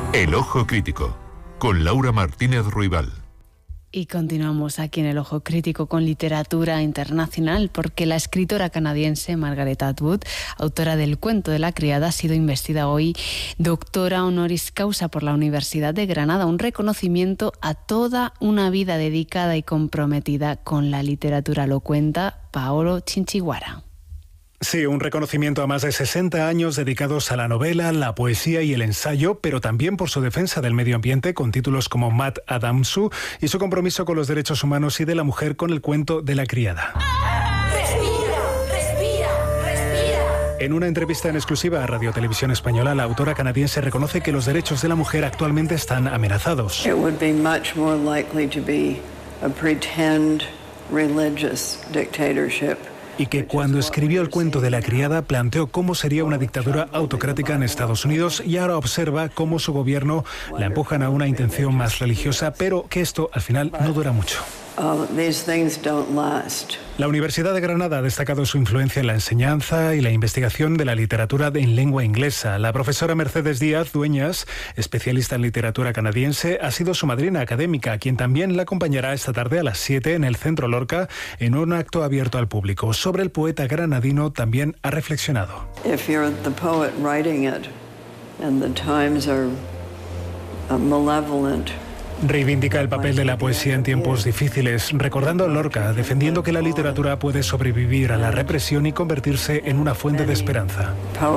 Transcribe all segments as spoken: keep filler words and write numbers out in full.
El Ojo Crítico, con Laura Martínez Ruibal. Y continuamos aquí en El Ojo Crítico con literatura internacional, porque la escritora canadiense Margaret Atwood, autora del Cuento de la criada, ha sido investida hoy doctora honoris causa por la Universidad de Granada, un reconocimiento a toda una vida dedicada y comprometida con la literatura. Lo cuenta Paolo Chinchiguara. Sí, un reconocimiento a más de sesenta años dedicados a la novela, la poesía y el ensayo, pero también por su defensa del medio ambiente con títulos como Mad Adamsu y su compromiso con los derechos humanos y de la mujer con el Cuento de la criada. Respira, respira, respira. En una entrevista en exclusiva a Radio Televisión Española, la autora canadiense reconoce que los derechos de la mujer actualmente están amenazados. It would be much more likely to be a pretend religious dictatorship. Y que cuando escribió el Cuento de la criada planteó cómo sería una dictadura autocrática en Estados Unidos y ahora observa cómo su gobierno la empujan a una intención más religiosa, pero que esto al final no dura mucho. Uh, these things don't last. La Universidad de Granada ha destacado su influencia en la enseñanza y la investigación de la literatura en lengua inglesa. La profesora Mercedes Díaz Dueñas, especialista en literatura canadiense, ha sido su madrina académica, quien también la acompañará esta tarde a las siete en el Centro Lorca en un acto abierto al público. Sobre el poeta granadino también ha reflexionado. If you're the poet writing it and the times are uh, malevolent, reivindica el papel de la poesía en tiempos difíciles, recordando a Lorca, defendiendo que la literatura puede sobrevivir a la represión y convertirse en una fuente de esperanza.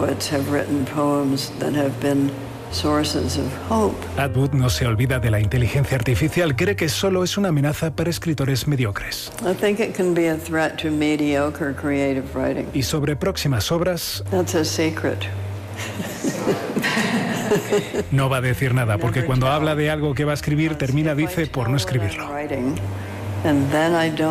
Atwood no se olvida de la inteligencia artificial, cree que solo es una amenaza para escritores mediocres. Y sobre próximas obras... No va a decir nada, porque cuando habla de algo que va a escribir, termina, dice, por no escribirlo.